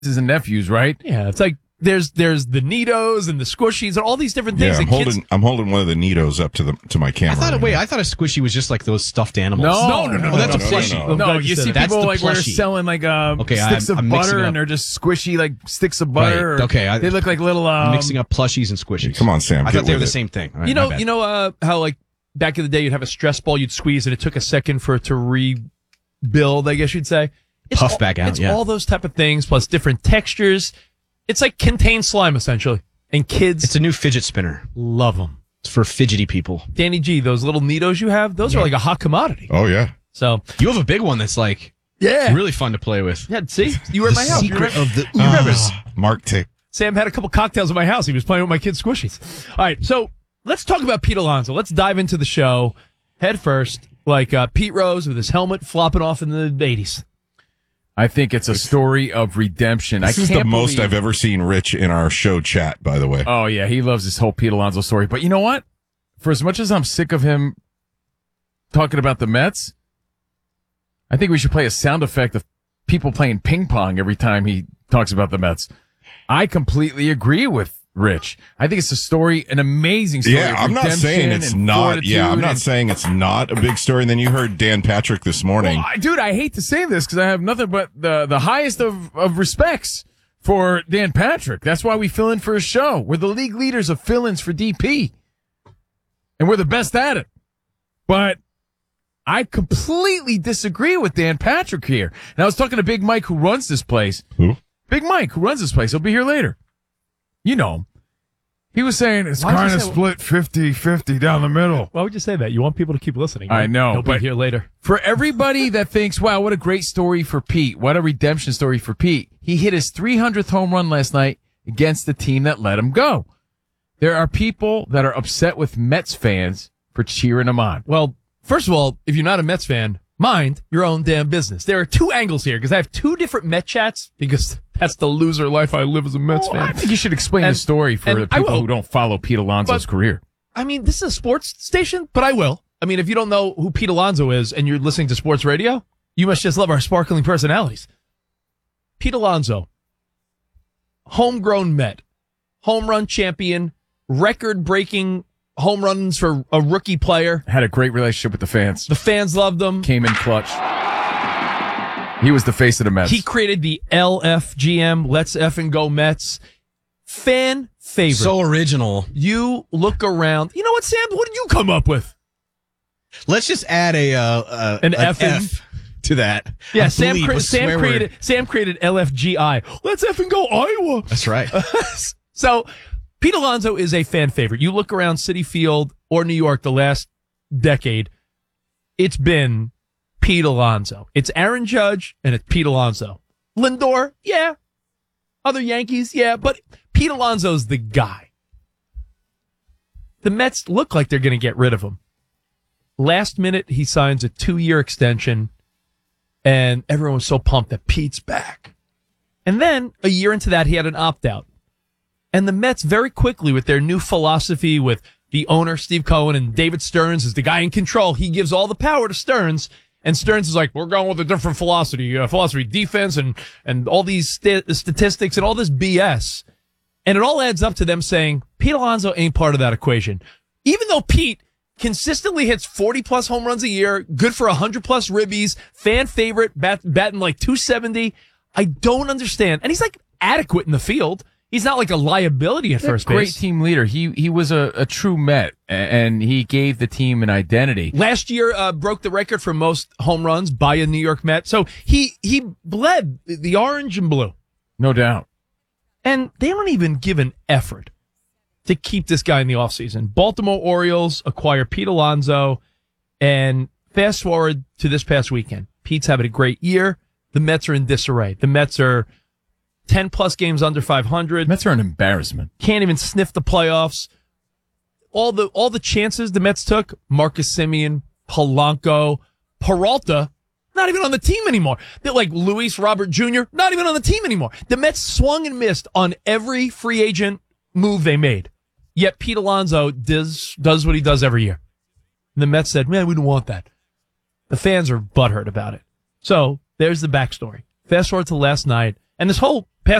and nephews, right? Yeah, it's like there's the Nitos and the Squishies and all these different things. Yeah, I'm holding one of the Nitos up to my camera. I thought a Squishy was just like those stuffed animals. No. That's a plushie. No, you see That's people the like where they're plushie. selling like sticks of butter, and they're just squishy like sticks of butter. Right. They look like little mixing up plushies and squishies. Come on, Sam. I thought they were the same thing. All right, you know how like back in the day you'd have a stress ball you'd squeeze and it took a second for it to rebuild, I guess you'd say. Puff back out. It's all those type of things plus different textures. It's like contained slime essentially, and kids. It's a new fidget spinner. Love them. It's for fidgety people. Danny G, those little Nitos you have, those are like a hot commodity. Oh yeah. So you have a big one that's like really fun to play with. Yeah, see, you were at my house. Secret of the you remember? Mark T. Sam had a couple cocktails at my house. He was playing with my kids' squishies. All right, so let's talk about Pete Alonso. Let's dive into the show head first, like Pete Rose with his helmet flopping off in the 80s. I think it's a story of redemption. This is the most I've ever seen Rich in our show chat, by the way. Oh, yeah. He loves this whole Pete Alonso story. But you know what? For as much as I'm sick of him talking about the Mets, I think we should play a sound effect of people playing ping pong every time he talks about the Mets. I completely agree with Rich. I think it's a story, an amazing story. Yeah, I'm not saying it's not. Yeah, I'm not saying it's not a big story. And then you heard Dan Patrick this morning. Well, dude, I hate to say this because I have nothing but the highest of respects for Dan Patrick. That's why we fill in for his show. We're the league leaders of fill-ins for DP. And we're the best at it. But I completely disagree with Dan Patrick here. And I was talking to Big Mike, who runs this place. Who? Big Mike, who runs this place. He'll be here later. You know him. He was saying it's kind of split 50-50 down the middle. Why would you say that? You want people to keep listening. Right? I know. He'll be here later. For everybody that thinks, wow, what a great story for Pete. What a redemption story for Pete. He hit his 300th home run last night against the team that let him go. There are people that are upset with Mets fans for cheering him on. Well, first of all, if you're not a Mets fan, mind your own damn business. There are two angles here because I have two different Met chats because that's the loser life I live as a Mets fan. I think you should explain the story for the people who don't follow Pete Alonso's career. I mean, this is a sports station, but I will. I mean, if you don't know who Pete Alonso is and you're listening to sports radio, you must just love our sparkling personalities. Pete Alonso, homegrown Met, home run champion, record-breaking home runs for a rookie player. Had a great relationship with the fans. The fans loved him. Came in clutch. He was the face of the Mets. He created the LFGM, Let's Effing Go Mets. Fan favorite. So original. You look around. You know what, Sam? What did you come up with? Let's just add an F to that. Yeah, Sam created LFGI. Let's effing go Iowa. That's right. So Pete Alonso is a fan favorite. You look around Citi Field or New York the last decade, it's been Pete Alonso. It's Aaron Judge and it's Pete Alonso. Lindor, yeah. Other Yankees, yeah. But Pete Alonso's the guy. The Mets look like they're going to get rid of him. Last minute, he signs a 2-year extension, and everyone was so pumped that Pete's back. And then, a year into that, he had an opt-out. And the Mets very quickly, with their new philosophy with the owner, Steve Cohen, and David Stearns is the guy in control. He gives all the power to Stearns, and Stearns is like, we're going with a different philosophy, defense, and all these statistics and all this BS. And it all adds up to them saying, Pete Alonso ain't part of that equation. Even though Pete consistently hits 40-plus home runs a year, good for 100-plus ribbies, fan favorite, batting like 270. I don't understand. And he's like adequate in the field. He's not like a liability at first base. Great team leader. He was a true Met, and he gave the team an identity. Last year, broke the record for most home runs by a New York Met. So he bled the orange and blue. No doubt. And they don't even give an effort to keep this guy in the offseason. Baltimore Orioles acquire Pete Alonso, and fast forward to this past weekend. Pete's having a great year. The Mets are in disarray. The Mets are 10-plus games under 500. Mets are an embarrassment. Can't even sniff the playoffs. All the chances the Mets took, Marcus Semien, Polanco, Peralta, not even on the team anymore. They're like Luis Robert Jr., not even on the team anymore. The Mets swung and missed on every free agent move they made. Yet Pete Alonso does what he does every year. And the Mets said, man, we don't want that. The fans are butthurt about it. So there's the backstory. Fast forward to last night, And this whole